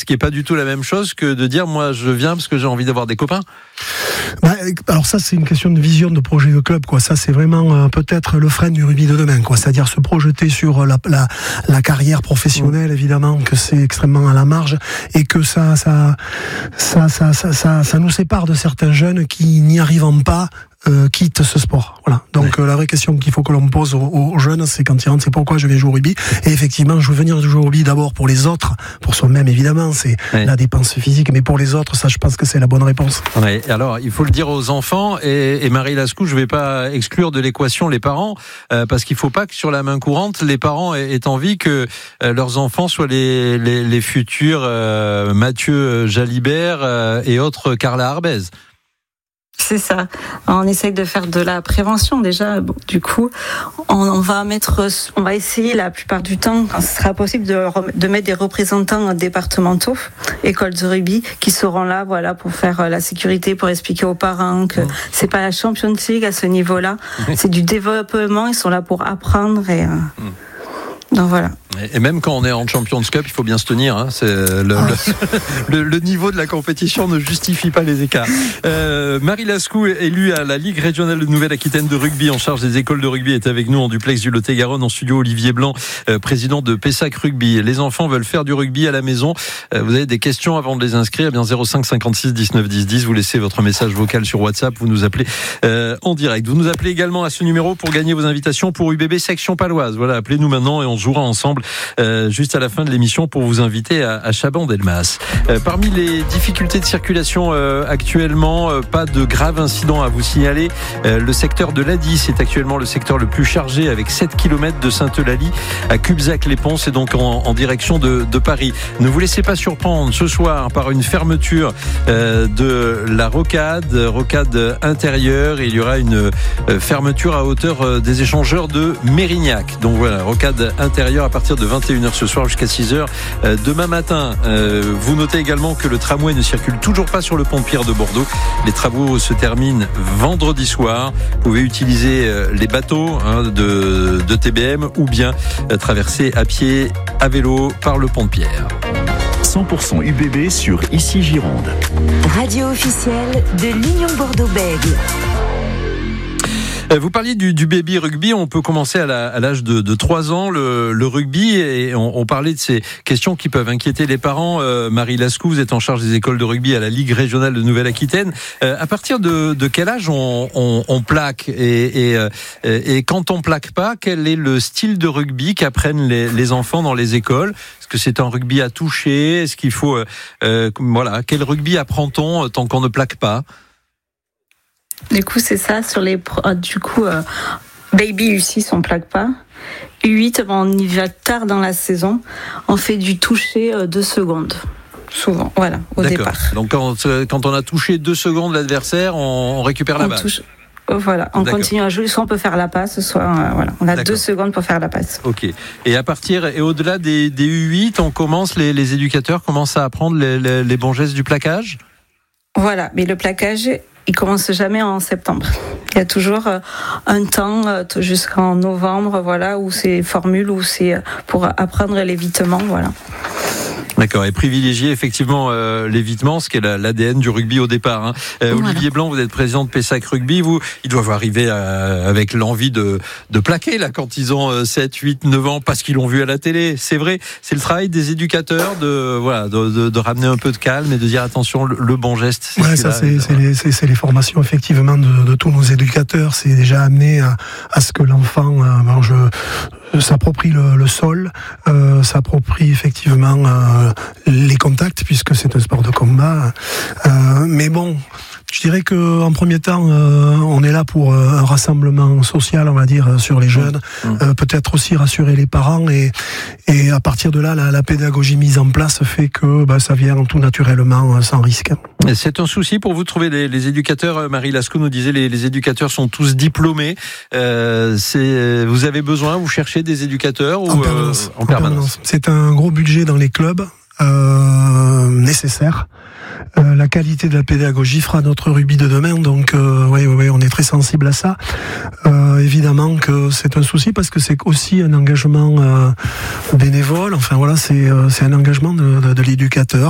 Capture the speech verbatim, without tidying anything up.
ce qui est pas du tout la même chose que de dire moi je viens parce que j'ai envie d'avoir des copains. Bah, alors ça c'est une question de vision de projet de club, quoi. Ça c'est vraiment euh, peut-être le frein du rugby de demain, quoi. C'est-à-dire se projeter sur la, la, la carrière professionnelle, mmh. évidemment que c'est extrêmement à la marge et que ça ça ça ça ça, ça, ça nous sépare de certains jeunes qui n'y arrivant pas Euh, quitte ce sport. Voilà. Donc ouais. euh, la vraie question qu'il faut que l'on pose aux, aux jeunes, c'est quand ils rentrent, c'est pourquoi je viens jouer au rugby. Et effectivement, je veux venir jouer au rugby d'abord pour les autres, pour soi-même évidemment, c'est ouais. la dépense physique, mais pour les autres, ça je pense que c'est la bonne réponse. Ouais. Alors il faut le dire aux enfants, et, et Marie Lascou, je vais pas exclure de l'équation les parents, euh, parce qu'il faut pas que sur la main courante, les parents aient, aient envie que euh, leurs enfants soient les, les, les futurs euh, Mathieu Jalibert euh, et autres Carla Arbez. C'est ça. On essaye de faire de la prévention déjà. Bon, du coup, on, on va mettre, on va essayer la plupart du temps, quand ce sera possible, de, de mettre des représentants départementaux, écoles de rugby, qui seront là, voilà, pour faire la sécurité, pour expliquer aux parents que mmh. c'est pas la Champions League à ce niveau-là, mmh. c'est du développement. Ils sont là pour apprendre et. Euh, mmh. Donc voilà. Et même quand on est en Champions Cup, il faut bien se tenir. Hein. C'est le, ah. le, le, le niveau de la compétition ne justifie pas les écarts. Euh, Marie Lascou, élue à la Ligue régionale de Nouvelle-Aquitaine de rugby en charge des écoles de rugby, est avec nous en duplex du Lot-et-Garonne, en studio Olivier Blanc, euh, président de Pessac Rugby. Les enfants veulent faire du rugby à la maison. Euh, vous avez des questions avant de les inscrire, eh bien zéro cinq cinquante-six dix-neuf dix dix. Vous laissez votre message vocal sur WhatsApp. Vous nous appelez euh, en direct. Vous nous appelez également à ce numéro pour gagner vos invitations pour U B B section paloise. Voilà, appelez-nous maintenant et on jouera ensemble Euh, juste à la fin de l'émission pour vous inviter à, à Chaban-Delmas. Euh, parmi les difficultés de circulation euh, actuellement, euh, pas de graves incidents à vous signaler. Euh, le secteur de l'A-dix est actuellement le secteur le plus chargé avec sept kilomètres de Sainte-Eulalie à Cubzac-les-Ponts, c'est donc en, en direction de, de Paris. Ne vous laissez pas surprendre ce soir par une fermeture euh, de la rocade, rocade intérieure. Il y aura une euh, fermeture à hauteur euh, des échangeurs de Mérignac. Donc voilà, rocade intérieure à partir de vingt et une heures ce soir jusqu'à six heures euh, demain matin. Euh, vous notez également que le tramway ne circule toujours pas sur le pont de Pierre de Bordeaux. Les travaux se terminent vendredi soir. Vous pouvez utiliser euh, les bateaux hein, de, de T B M ou bien euh, traverser à pied, à vélo par le pont de Pierre. cent pour cent U B B sur Ici Gironde. Radio officielle de l'Union Bordeaux-Bègles. Vous parliez du, du baby rugby, on peut commencer à, la, à l'âge de, de trois ans le, le rugby et on, on parlait de ces questions qui peuvent inquiéter les parents. Euh, Marie Lascou, vous êtes en charge des écoles de rugby à la Ligue régionale de Nouvelle-Aquitaine. Euh, à partir de, de quel âge on, on, on plaque et, et, et quand on plaque pas, quel est le style de rugby qu'apprennent les, les enfants dans les écoles? Est-ce que c'est un rugby à toucher? Est-ce qu'il faut euh, voilà, quel rugby apprend-on tant qu'on ne plaque pas? Du coup, c'est ça, sur les du coup euh, Baby U six, on plaque pas. U huit, on y va tard dans la saison. On fait du toucher euh, deux secondes. Souvent, voilà, au D'accord. départ. Donc quand, quand on a touché deux secondes l'adversaire, on, on récupère la on balle. Touche, voilà, on D'accord. continue à jouer, soit on peut faire la passe, soit euh, voilà, on a D'accord. deux secondes pour faire la passe. Ok. Et à partir et au-delà des, des U huit, on commence, les, les éducateurs commencent à apprendre les, les, les bons gestes du plaquage. Voilà, mais le plaquage, il commence jamais en septembre. Il y a toujours un temps jusqu'en novembre, voilà, où c'est formule, où c'est pour apprendre l'évitement, voilà. D'accord, et privilégier effectivement euh, l'évitement, ce qui est la, l'A D N du rugby au départ. Hein. Euh, voilà. Olivier Blanc, vous êtes président de Pessac Rugby. Vous, ils doivent arriver à, avec l'envie de, de plaquer là quand ils ont euh, sept, huit, neuf ans parce qu'ils l'ont vu à la télé. C'est vrai, c'est le travail des éducateurs de voilà de, de, de ramener un peu de calme et de dire attention, le, le bon geste. C'est ouais, ça c'est, c'est, les, c'est, c'est les formations effectivement de, de tous nos éducateurs. C'est déjà amené à, à ce que l'enfant euh, mange. s'approprie le, le sol, euh, s'approprie effectivement euh, les contacts puisque c'est un sport de combat. Euh, mais bon, je dirais que en premier temps, euh, on est là pour euh, un rassemblement social, on va dire, sur les jeunes. Mmh. Euh, peut-être aussi rassurer les parents et et à partir de là, la, la pédagogie mise en place fait que bah, ça vient tout naturellement, sans risque. C'est un souci pour vous de trouver les, les éducateurs. Marie Lascou nous disait les, les éducateurs sont tous diplômés. Euh, c'est, vous avez besoin, vous cherchez des éducateurs ou, en permanence. Euh, en permanence. En permanence. C'est un gros budget dans les clubs euh, nécessaire. Euh, la qualité de la pédagogie fera notre rugby de demain, donc euh, oui, oui, oui, on est très sensible à ça. Euh, évidemment que c'est un souci parce que c'est aussi un engagement euh, bénévole. Enfin voilà, c'est, euh, c'est un engagement de, de, de l'éducateur.